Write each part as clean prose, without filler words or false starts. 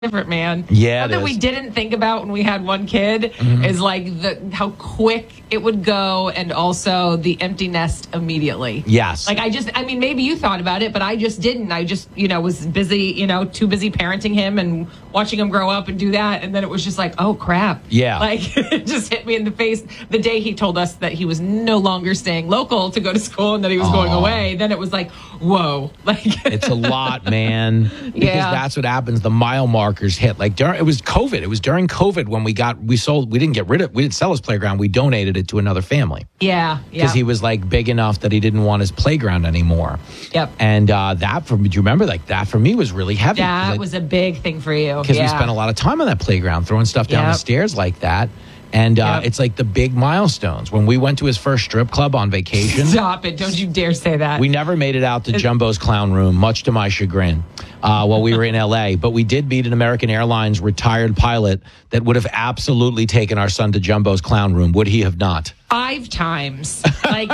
different, man. Yeah, something we didn't think about when we had one kid is like how quick it would go, and also the empty nest immediately. Yes. Like maybe you thought about it, but I just didn't. I just, was busy, too busy parenting him and watching him grow up and do that. And then it was just like, oh crap. Yeah. Like it just hit me in the face the day he told us that he was no longer staying local to go to school and that he was going away. Then it was like, whoa. Like it's a lot, man. Because that's what happens. The mile markers hit. Like it was COVID. It was during COVID when we didn't sell his playground. We donated it to another family. Yeah. Because he was like big enough that he didn't want his playground anymore. Yep. And do you remember, like that for me was really heavy. That was a big thing for you. Because we spent a lot of time on that playground throwing stuff down the stairs like that. And it's like the big milestones. When we went to his first strip club on vacation. Stop it. Don't you dare say that. We never made it out to Jumbo's Clown Room, much to my chagrin, while we were in L.A. But we did meet an American Airlines retired pilot that would have absolutely taken our son to Jumbo's Clown Room. Would he have not? 5 times. Like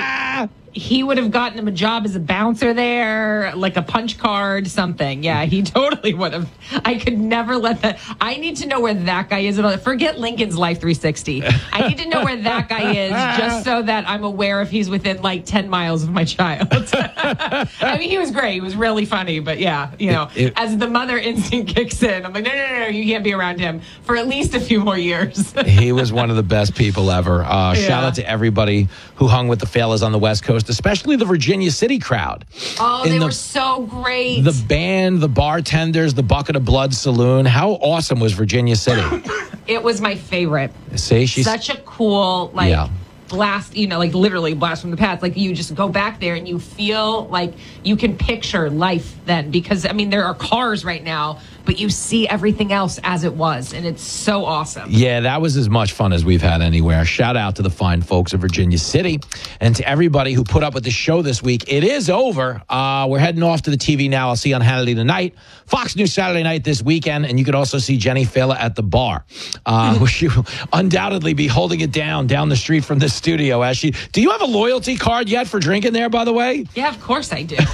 he would have gotten him a job as a bouncer there, like a punch card, something. Yeah, he totally would have. I could never let that. I need to know where that guy is. Forget Lincoln's Life 360. I need to know where that guy is just so that I'm aware if he's within like 10 miles of my child. I mean, he was great. He was really funny. But yeah, as the mother instinct kicks in, I'm like, no, you can't be around him for at least a few more years. He was one of the best people ever. Shout out to everybody who hung with the fellas on the West Coast, especially the Virginia City crowd. Oh, they were so great. The band, the bartenders, the Bucket of Blood Saloon. How awesome was Virginia City? It was my favorite. See, she's such a cool, blast, like literally blast from the past. Like you just go back there and you feel like you can picture life then. Because, there are cars right now, but you see everything else as it was, and it's so awesome. Yeah, that was as much fun as we've had anywhere. Shout out to the fine folks of Virginia City and to everybody who put up with the show this week. It is over. We're heading off to the TV now. I'll see you on Hannity tonight. Fox News Saturday night this weekend, and you could also see Jenny Fela at the bar. She will undoubtedly be holding it down the street from this studio. Do you have a loyalty card yet for drinking there, by the way? Yeah, of course I do.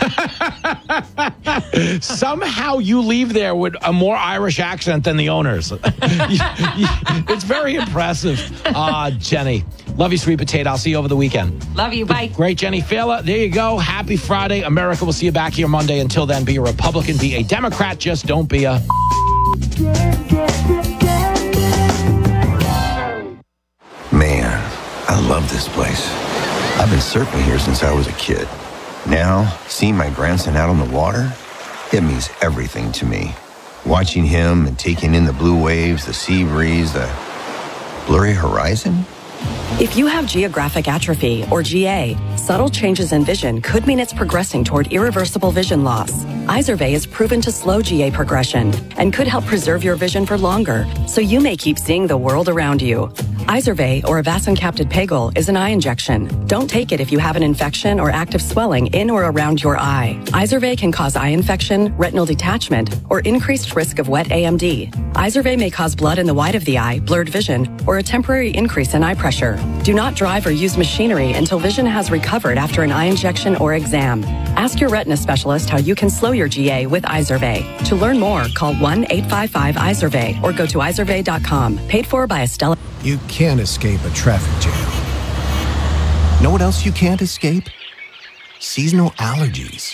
Somehow you leave there with a more Irish accent than the owners. It's very impressive. Jenny, love you, sweet potato. I'll see you over the weekend. Love you. Bye. Great, Jenny Fela. There you go. Happy Friday, America. We'll see you back here Monday. Until then, be a Republican, be a Democrat. Just don't be a... Man, I love this place. I've been surfing here since I was a kid. Now, seeing my grandson out on the water, it means everything to me. Watching him and taking in the blue waves, the sea breeze, the blurry horizon. If you have geographic atrophy, or GA, subtle changes in vision could mean it's progressing toward irreversible vision loss. Izervay is proven to slow GA progression and could help preserve your vision for longer, so you may keep seeing the world around you. Izervay, or avacincaptad pegol, is an eye injection. Don't take it if you have an infection or active swelling in or around your eye. Izervay can cause eye infection, retinal detachment, or increased risk of wet AMD. Izervay may cause blood in the white of the eye, blurred vision, or a temporary increase in eye pressure. Do not drive or use machinery until vision has recovered after an eye injection or exam. Ask your retina specialist how you can slow your GA with Izervay. To learn more, call 1-855-IZERVAY or go to izervay.com. Paid for by Estella. You can't escape a traffic jam. Know what else you can't escape? Seasonal allergies.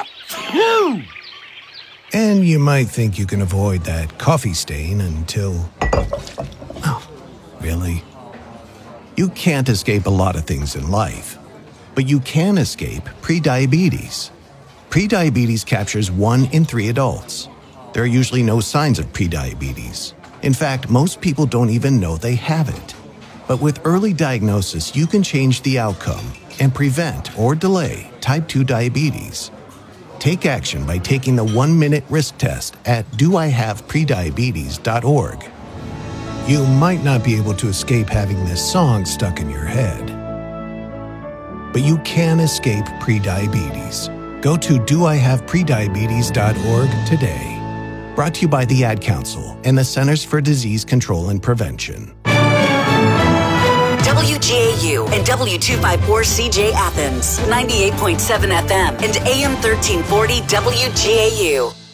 And you might think you can avoid that coffee stain until... Oh, really? You can't escape a lot of things in life, but you can escape prediabetes. Prediabetes captures 1 in 3 adults. There are usually no signs of prediabetes. In fact, most people don't even know they have it. But with early diagnosis, you can change the outcome and prevent or delay type 2 diabetes. Take action by taking the 1-minute risk test at doihaveprediabetes.org. You might not be able to escape having this song stuck in your head, but you can escape prediabetes. Go to doihaveprediabetes.org today. Brought to you by the Ad Council and the Centers for Disease Control and Prevention. WGAU and W254CJ Athens, 98.7 FM and AM 1340 WGAU.